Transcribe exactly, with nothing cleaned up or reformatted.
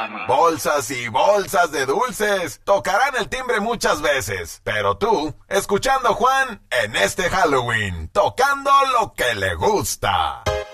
Bolsas y bolsas de dulces. Tocarán el timbre muchas veces, pero tú, escuchando a Juan en este Halloween, tocando lo que le gusta.